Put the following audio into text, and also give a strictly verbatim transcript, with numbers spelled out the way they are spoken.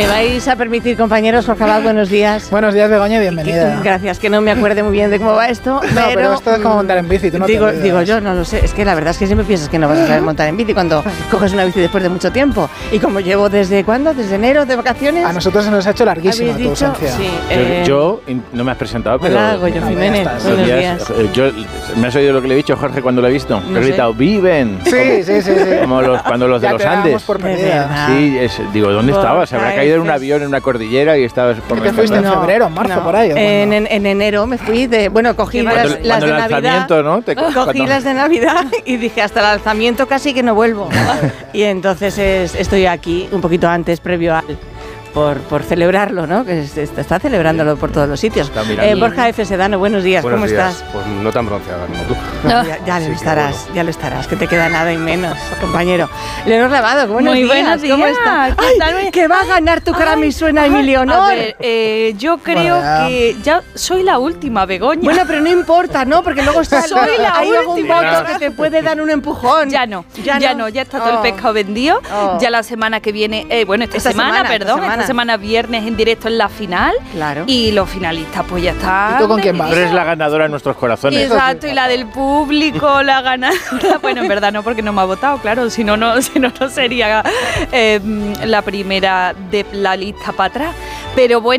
Me vais a permitir, compañeros, Jorge Abad, buenos días. Buenos días, Begoña, bienvenida. Que, gracias, que no me acuerde muy bien de cómo va esto. No, pero, pero esto es como montar en bici, tú no digo, te digo yo, no lo sé, es que la verdad es que siempre piensas que no vas a saber montar en bici cuando coges una bici después de mucho tiempo. Y como llevo desde, ¿cuándo? ¿Desde enero, de vacaciones? A nosotros se nos ha hecho larguísima tu dicho? ausencia. Sí, eh, yo, yo, no me has presentado, pero... Hola, Goyo Jiménez, buenos días. Yo, ¿me has oído lo que le he dicho a Jorge cuando lo he visto? No he gritado, sé. ¡viven! Sí, como, sí, sí, sí. Como los, cuando los de ya los te Andes. Por sí, es, digo, ¿dónde Borja estabas? Se habrá caído en un avión en una cordillera y estabas por ¿Qué te fuiste en No, febrero, en marzo, no. por ahí? En, en, en enero me fui de... Bueno, cogí Cuando, las, cuando las de el Navidad. lanzamiento, ¿no? Te, Cogí cuando, las de Navidad y dije, hasta el lanzamiento casi que no vuelvo. Y entonces es, estoy aquí un poquito antes, previo al... Por, por celebrarlo, ¿no? Que se está, está celebrándolo por todos los sitios. Eh, Borja F. Sedano, buenos días, buenos ¿cómo días. estás? Pues no tan bronceada como tú. No, ya ya Sí, lo estarás, bueno. ya lo estarás, que te queda nada y menos, compañero. Leonor Lavado, buenos Muy días, buenos ¿cómo días? estás? ¿Qué Ay, tal? que va a ganar tu cara me suena, Ay, Emilio A Honor. ver, eh, yo creo Bueno. que ya soy la última, Begoña. Bueno, pero no importa, ¿no? Porque luego está Soy la hay algún última. voto que te puede dar un empujón. Ya no, ya, ya, no. ya está todo Oh. el pescado vendido. Oh. Ya la semana que viene, eh, bueno, esta, Esta semana, semana, esta perdón, esta semana. semana. viernes en directo en la final. Claro. Y los finalistas, pues ya está. ¿Y tú con quién vas? Tú eres la ganadora en nuestros corazones. Exacto, y la del público, la ganadora. Bueno, en verdad no, porque no me ha votado, claro, si no, no, si no, no sería eh, la primera de la lista para atrás. Pero bueno.